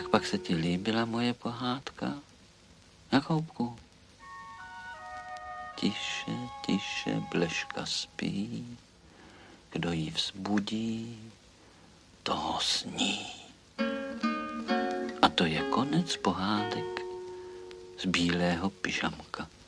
pak se ti líbila moje pohádka? Jakoubku? Tiše, tiše, Bleška spí, kdo ji vzbudí, toho sní. A to je konec pohádek z Bílého pyžamka.